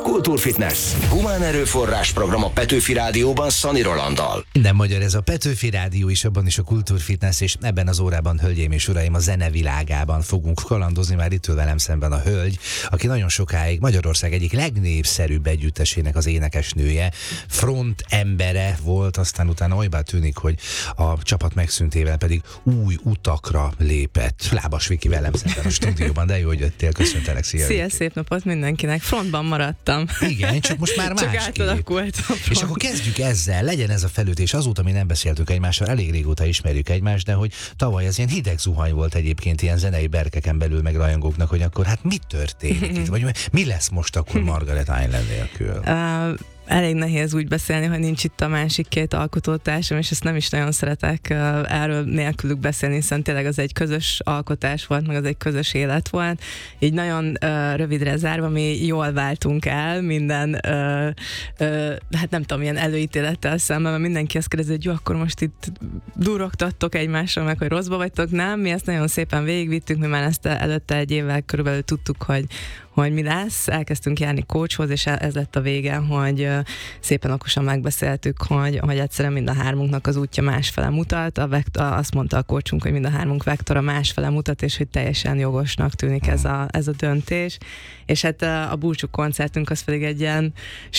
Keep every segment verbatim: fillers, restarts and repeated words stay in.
Kultúrfitness. Humán erőforrás program a Petőfi Rádióban Szani Rolanddal. Minden magyar, ez a Petőfi Rádió is, abban is a Kultúrfitness, és ebben az órában, hölgyeim és uraim, a zene világában fogunk kalandozni. Már itt ül velem szemben a hölgy, aki nagyon sokáig Magyarország egyik legnépszerűbb együttesének az énekesnője, front embere volt, aztán utána olybá tűnik, hogy a csapat megszüntével pedig új utakra lépett. Lábas Viki velem szemben a stúdióban, de jó, hogy jöttél, köszöntelek, szia. Szia, szép napot mindenkinek, frontban maradtam. Igen, csak most már csak másképp. átalakult a front. És akkor kezdjük ezzel, legyen ez a felütés. Azóta mi nem beszéltük egymással, elég régóta ismerjük egymást, de hogy tavaly ez ilyen hideg zuhany volt egyébként ilyen zenei berkeken belül, meg rajongóknak, hogy akkor hát mi történik itt? Vagy mi lesz most akkor Margaret Island nélkül? Uh, Elég nehéz úgy beszélni, hogy nincs itt a másik két alkotótársam, és ezt nem is nagyon szeretek erről nélkülük beszélni, hiszen tényleg az egy közös alkotás volt, meg az egy közös élet volt. Így nagyon uh, rövidre zárva, mi jól váltunk el minden, uh, uh, hát nem tudom, ilyen előítélettel szemben, mert mindenki azt kérdezi, hogy jó, akkor most itt durogtattok egymásra, meg hogy rosszba vagytok. Nem, mi ezt nagyon szépen végigvittük, mi már ezt előtte egy évvel körülbelül tudtuk, hogy hogy mi lesz, elkezdtünk járni coachhoz, és ez lett a vége, hogy szépen okosan megbeszéltük, hogy, hogy egyszerűen mind a hármunknak az útja másfele mutat, a vektor, azt mondta a coachunk, hogy mind a hármunk vektora másfele mutat, és hogy teljesen jogosnak tűnik ez a, ez a döntés. És hát a búcsú koncertünk az pedig egy ilyen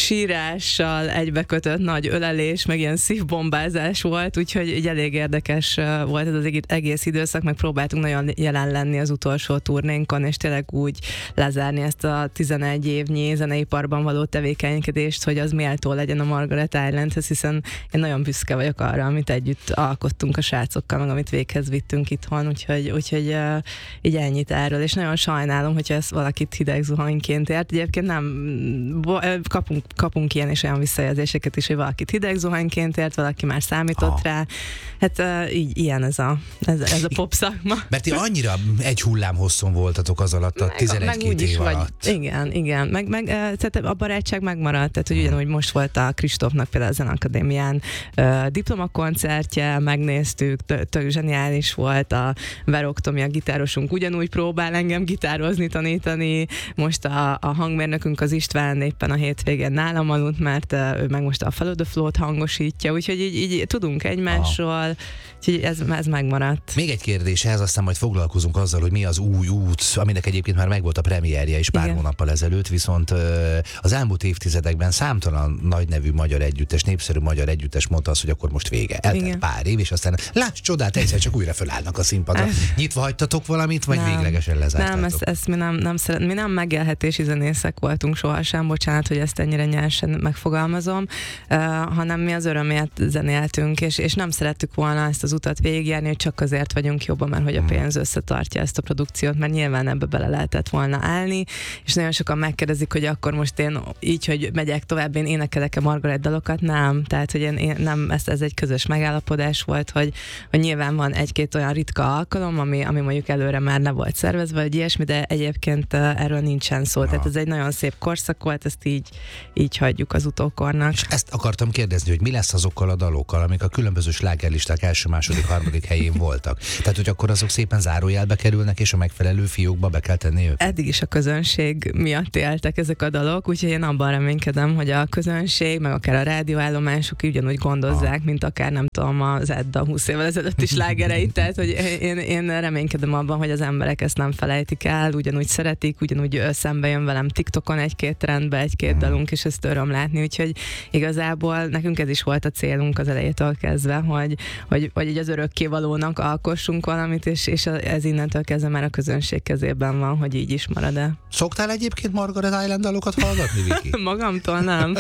sírással egybekötött nagy ölelés, meg ilyen szívbombázás volt, úgyhogy így elég érdekes volt ez az egész időszak, meg próbáltunk nagyon jelen lenni az utolsó turnénkon, és tényleg úgy lezárni ezt a tizenegy évnyi zeneiparban való tevékenykedést, hogy az méltó legyen a Margaret Islandhez, hiszen én nagyon büszke vagyok arra, amit együtt alkottunk a srácokkal, meg amit véghez vittünk itthon, úgyhogy, úgyhogy uh, így ennyit erről, és nagyon sajnálom, hogyha ezt valakit hideg zuhanyként ért. Egyébként nem, kapunk, kapunk ilyen és olyan visszajelzéseket is, hogy valakit hideg zuhanyként ért, valaki már számított ha. rá. Hát uh, így ilyen ez a, ez, ez a pop szakma. Mert ti annyira egy hullám hosszon voltatok az alatt a tizenegy-két év alatt. Igen, igen. Meg, meg, tehát a barátság megmaradt, tehát hogy ugyanúgy most volt a Kristófnak például a Zeneakadémián uh, diplomakoncertje, megnéztük, tök zseniális volt, a Veroktomi, a gitárosunk ugyanúgy próbál engem gitározni, tanítani, most a, a hangmérnökünk az István éppen a hétvégén nálam aludt, mert uh, ő meg most a Follow the Flow-t hangosítja, úgyhogy így, így tudunk egymásról, úgyhogy ez, ez megmaradt. Még egy kérdés ehhez, aztán majd foglalkozunk azzal, hogy mi az új út, aminek egyébként már megvolt a premierje is pár Igen. hónappal ezelőtt, viszont az elmúlt évtizedekben számtalan nagy nevű magyar együttes, népszerű magyar együttes mondta azt, hogy akkor most vége. Eltelt Igen. pár év, és aztán láss csodát, egyszer csak újra fölállnak a színpadra. Nyitva hagytatok valamit, vagy nem. véglegesen lezártátok? Nem, ezt, ezt mi nem, nem szeret, mi nem megélhetési zenészek voltunk sohasem, bocsánat, hogy ezt ennyire nyersen megfogalmazom, uh, hanem mi az örömért zenéltünk, és, és nem szerettük volna ezt az utat végigjárni, hogy csak azért vagyunk jobban, mert hogy a pénz összetartja ezt a produkciót, mert nyilván ebbe bele lehetett volna állni, és nagyon sokan megkérdezik, hogy akkor most én így, hogy megyek tovább, én énekelek-e Margaret dalokat? Nem. Tehát, hogy én, én nem, ez, ez egy közös megállapodás volt, hogy, hogy nyilván van egy-két olyan ritka alkalom, ami, ami mondjuk előre már ne volt szervezve, vagy ilyesmi, de egyébként erről nincsen szó. Tehát ez egy nagyon szép korszak volt, ezt így, így hagyjuk az utókornak. És ezt akartam kérdezni, hogy mi lesz azokkal a dalokkal, amik a különböző slágerlisták első, második, harmadik helyén voltak. Tehát, hogy akkor azok szépen zárójelbe kerülnek, és a megfelelő fiókba be kell tenni őket. Eddig is a közönség miatt éltek ezek a dalok, úgyhogy én abban reménykedem, hogy a közönség, meg akár a rádióállomások ugyanúgy gondozzák, ah. mint akár nem tudom, az Edda húsz évvel ezelőtti slágereit, tehát hogy én, én reménykedem abban, hogy az emberek ezt nem felejtik el, ugyanúgy szeretik, ugyanúgy szembe jön velem TikTokon egy-két trendbe, egy-két hmm. dalunk, és ezt öröm látni, úgyhogy igazából nekünk ez is volt a célunk az elejétől kezdve, hogy, hogy, hogy így az örökkévalónak alkossunk valamit, és, és ez innentől kezdve már a közönség kezében van, hogy így is marad-e. Szoktál egyébként Margaret Island dalokat hallgatni, Viki? Magamtól nem.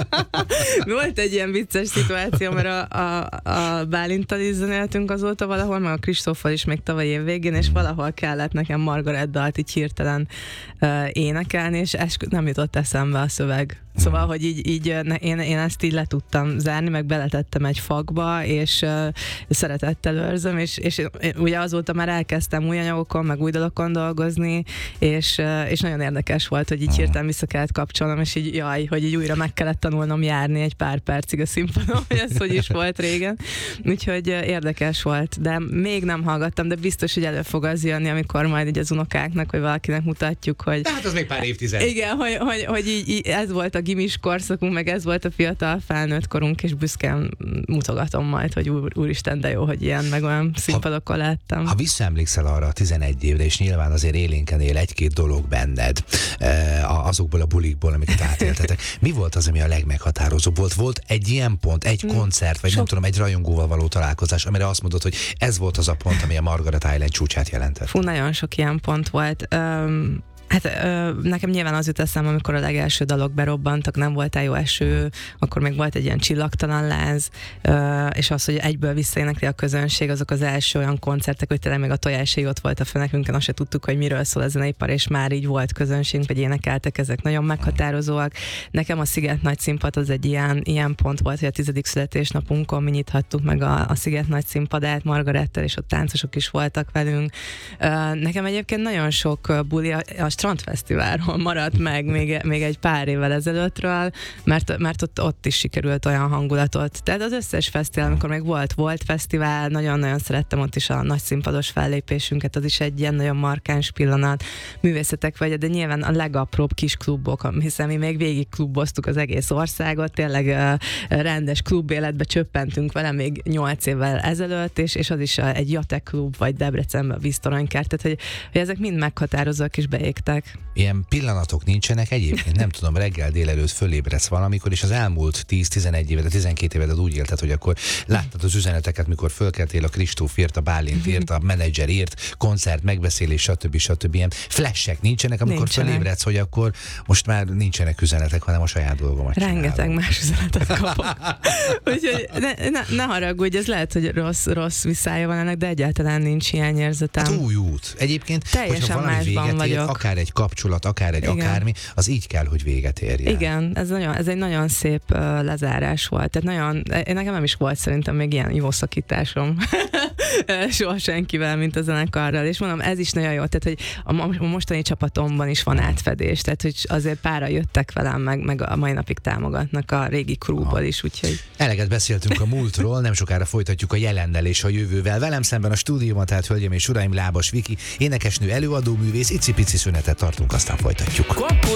Volt egy ilyen vicces szituáció, mert a, a, a Bálinttal is zenéltünk azóta valahol, meg a Kristóffal is még tavaly év végén, és valahol kellett nekem Margaret dalt így hirtelen uh, énekelni, és ez nem jutott eszembe a szöveg. Szóval, hogy így, így én, én ezt így le tudtam zárni, meg beletettem egy fakba, és uh, szeretettel őrzöm, és, és én, ugye azóta már elkezdtem új anyagokon, meg új dalokon dolgozni, és, uh, és nagyon érdekes volt, hogy így hirtelen vissza kellett kapcsolnom, és így jaj, hogy így újra meg kellett tanulnom járni egy pár percig a színpadon, hogy ez hogy is volt régen. Úgyhogy uh, érdekes volt, de még nem hallgattam, de biztos, hogy elő fog az jönni, amikor majd így az unokáknak, vagy valakinek mutatjuk, hogy... De hát az még pár évtized. Igen, hogy, hogy, hogy így, így ez volt a gimis korszakunk, meg ez volt a fiatal felnőtt korunk, és büszkén mutogatom majd, hogy úr, úristen, de jó, hogy ilyen meg olyan színpadokon láttam. Ha visszaemlékszel arra a tizenegy évre, és nyilván azért élénken él egy-két dolog benned, azokból a bulikból, amiket átéltetek, mi volt az, ami a legmeghatározóbb volt? Volt egy ilyen pont, egy koncert, vagy Sok... nem tudom, egy rajongóval való találkozás, amire azt mondod, hogy ez volt az a pont, ami a Margaret Island csúcsát jelentett? Fú, nagyon sok ilyen pont volt. Um... Hát ö, nekem nyilván az jut eszembe, amikor a legelső dalok berobbantak, nem volt jó eső, akkor még volt egy ilyen csillagtalan láz, ö, és az, hogy egyből visszaénekli a közönség, azok az első olyan koncertek, hogy tényleg még a tojásai ott volt a fenekünkön, azt se tudtuk, hogy miről szól a zeneipar, és már így volt közönségünk, vagy énekeltek, ezek nagyon meghatározóak. Nekem a Sziget Nagy Színpad az egy ilyen, ilyen pont volt, hogy a tizedik születésnapunkon mi nyithattuk meg a, a Sziget Nagy Színpadát Margarettel, és ott táncosok is voltak velünk. Ö, nekem egyébként nagyon sok buli a, a Strandfesztiválról maradt meg még, még egy pár évvel ezelőttről, mert, mert ott, ott is sikerült olyan hangulatot. Tehát az összes fesztivál, amikor még volt, volt fesztivál, nagyon-nagyon szerettem ott is a nagy színpados fellépésünket, az is egy ilyen nagyon markáns pillanat. Művészetek vagy, de nyilván a legapróbb kis klubok, hiszen mi még végig kluboztuk az egész országot, tényleg uh, rendes klubéletbe csöppentünk vele még nyolc évvel ezelőtt, és, és az is egy Jatek klub, vagy Debrecenben a Víztoronykert, tehát hogy, hogy ezek mind meghatározóak és beégtek. Ilyen pillanatok nincsenek egyébként? Nem tudom, reggel délelőtt fölébredsz valamikor, és az elmúlt tíz-tizenegy évet, tizenkét évedet úgy élted, hogy akkor láttad az üzeneteket, mikor fölkeltél, a Kristóf írt, a Bálint írt, a menedzser írt, koncert, megbeszélés, stb. stb. Ilyen flashek nincsenek, amikor nincsenek. Fölébredsz, hogy akkor most már nincsenek üzenetek, hanem a saját dolgomat rengeteg csinálom. más üzenetet kapok. Úgyhogy ne, ne, ne haragudj, ez lehet, hogy rossz, rossz visszája van ennek, de egyáltalán nincs hiányérzetem. Hát új út. Egyébként, teljesen hogyha valami véget ér, vagyok. Akár egy kapcsolat, akár egy Igen. akármi, az így kell, hogy véget érjen. Igen, ez, nagyon, ez egy nagyon szép uh, lezárás volt. Tehát nagyon, én nekem nem is volt szerintem még ilyen jó szakításom soha senkivel, mint a zenekarral. És mondom, ez is nagyon jó. Tehát, hogy a mostani csapatomban is van átfedés. Tehát, hogy azért pára jöttek velem, meg, meg a mai napig támogatnak a régi crewból is. Úgyhogy... Eleget beszéltünk a múltról, nem sokára folytatjuk a jelennel és a jövővel. Velem szemben a stúdióban, tehát hölgyeim és uraim, Lábas Viki, énekesnő, előadó művész, icipici szünetet tartunk, aztán folytatjuk.